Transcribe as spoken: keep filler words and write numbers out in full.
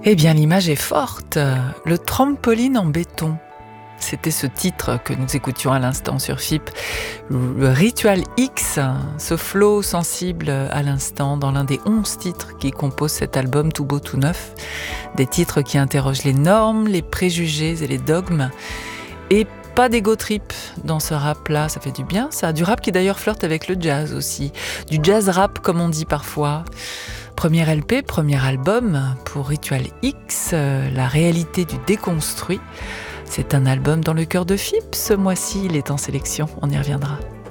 Eh bien, l'image est forte. Le trampoline en béton. C'était ce titre que nous écoutions à l'instant sur F I P. Le Ritual X, ce flow sensible à l'instant dans l'un des onze titres qui composent cet album tout beau tout neuf. Des titres qui interrogent les normes, les préjugés et les dogmes. Et pas d'ego trip dans ce rap-là, ça fait du bien ça. Du rap qui d'ailleurs flirte avec le jazz aussi. Du jazz rap comme on dit parfois. Premier L P, premier album pour Ritual X, euh, la réalité du déconstruit. C'est un album dans le cœur de F I P ce mois-ci, il est en sélection, on y reviendra.